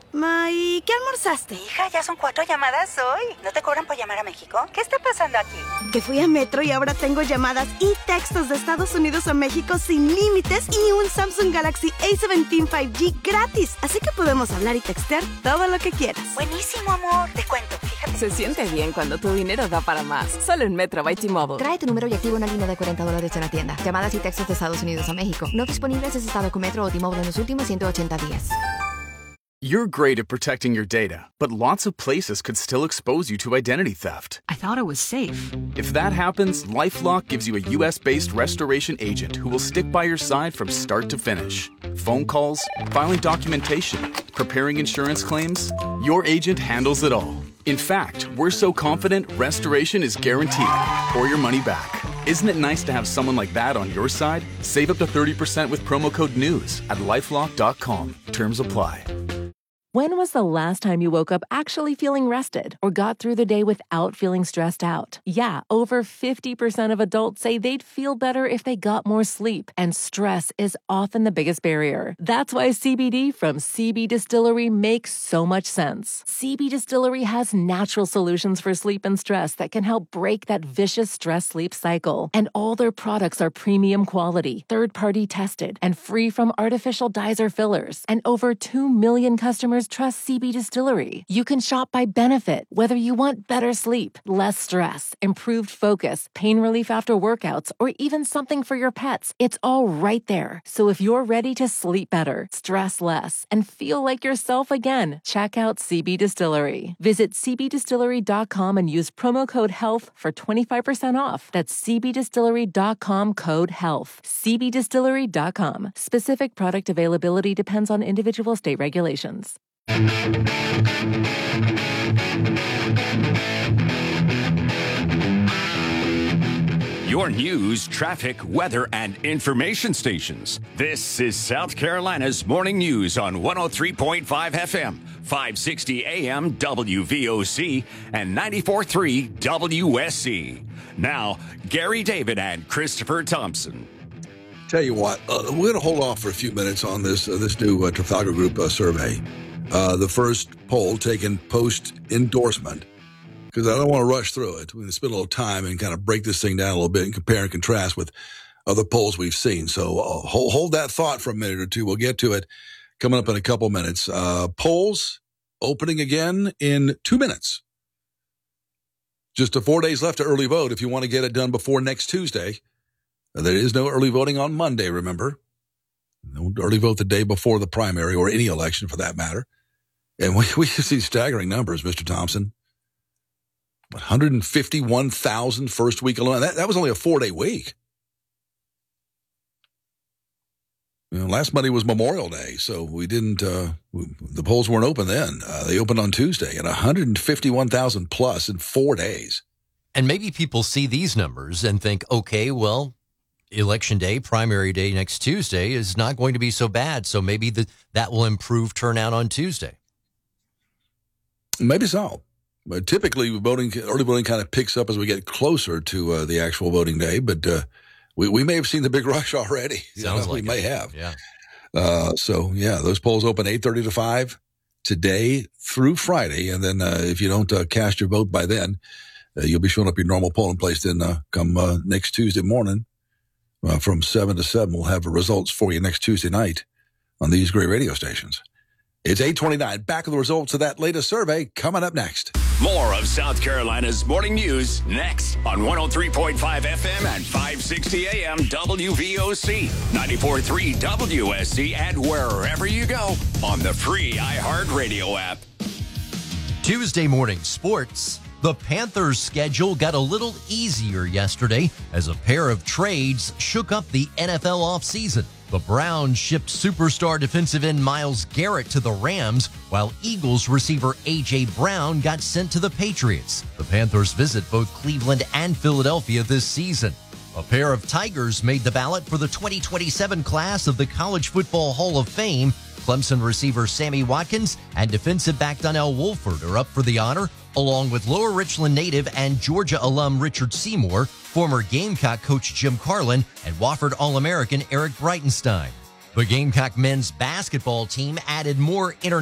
Ma, ¿y qué almorzaste? Hija, ya son 4 llamadas hoy. ¿No te cobran por llamar a México? ¿Qué está pasando aquí? Que fui a Metro y ahora tengo llamadas y textos de Estados Unidos a México sin límites y un Samsung Galaxy A17 5G gratis. Así que podemos hablar y textear todo lo que quieras. Buenísimo, amor. Te cuento, fíjate. Se siente bien cuando tu dinero da para más. Solo en Metro by T-Mobile. Trae tu número y activa una línea de $40 en la tienda. Llamadas y textos de Estados Unidos a México. No disponibles en estado con Metro o T-Mobile en los últimos 180 días. You're great at protecting your data, but lots of places could still expose you to identity theft. I thought it was safe. If that happens, LifeLock gives you a U.S.-based restoration agent who will stick by your side from start to finish. Phone calls, filing documentation, preparing insurance claims, your agent handles it all. In fact, we're so confident restoration is guaranteed or your money back. Isn't it nice to have someone like that on your side? Save up to 30% with promo code NEWS at LifeLock.com. Terms apply. When was the last time you woke up actually feeling rested or got through the day without feeling stressed out? Yeah, over 50% of adults say they'd feel better if they got more sleep, and stress is often the biggest barrier. That's why CBD from CB Distillery makes so much sense. CB Distillery has natural solutions for sleep and stress that can help break that vicious stress-sleep cycle. And all their products are premium quality, third-party tested, and free from artificial dyes or fillers. And over 2 million customers trust CB Distillery. You can shop by benefit, whether you want better sleep, less stress, improved focus, pain relief after workouts, or even something for your pets. It's all right there. So if you're ready to sleep better, stress less, and feel like yourself again, check out CB Distillery. Visit cbdistillery.com and use promo code HEALTH for 25% off. That's cbdistillery.com code HEALTH. cbdistillery.com. Specific product availability depends on individual state regulations. Your news, traffic, weather, and information stations. This is South Carolina's Morning News on 103.5 FM, 560 AM WVOC, and 94.3 WSC. Now, Gary David and Christopher Thompson. Tell you what, we're going to hold off for a few minutes on this new Trafalgar Group survey. The first poll taken post-endorsement, because I don't want to rush through it. We're going to spend a little time and kind of break this thing down a little bit and compare and contrast with other polls we've seen. So hold that thought for a minute or two. We'll get to it coming up in a couple minutes. Polls opening again in 2 minutes. Just 4 days left to early vote if you want to get it done before next Tuesday. There is no early voting on Monday, remember. No early vote the day before the primary or any election for that matter. And we see staggering numbers, Mr. Thompson. 151,000 first week alone. That was only a 4-day week. Last Monday was Memorial Day, so we didn't, the polls weren't open then. They opened on Tuesday at 151,000 plus in 4 days. And maybe people see these numbers and think, okay, well, Election Day, primary day next Tuesday is not going to be so bad. So maybe that will improve turnout on Tuesday. Maybe so. But typically, early voting kind of picks up as we get closer to the actual voting day. But we may have seen the big rush already. Sounds like we may have. Yeah. Those polls open 8:30 to 5 today through Friday. And then if you don't cast your vote by then, you'll be showing up your normal polling place. Then come next Tuesday morning from 7 to 7, we'll have the results for you next Tuesday night on these great radio stations. It's 8:29. Back with the results of that latest survey coming up next. More of South Carolina's Morning News next on 103.5 FM and 560 AM WVOC, 94.3 WSC, and wherever you go on the free iHeartRadio app. Tuesday morning sports. The Panthers' schedule got a little easier yesterday as a pair of trades shook up the NFL offseason. The Browns shipped superstar defensive end Myles Garrett to the Rams, while Eagles receiver A.J. Brown got sent to the Patriots. The Panthers visit both Cleveland and Philadelphia this season. A pair of Tigers made the ballot for the 2027 class of the College Football Hall of Fame. Clemson receiver Sammy Watkins and defensive back Donnell Wolford are up for the honor, along with Lower Richland native and Georgia alum Richard Seymour, former Gamecock coach Jim Carlin, and Wofford All-American Eric Breitenstein. The Gamecock men's basketball team added more international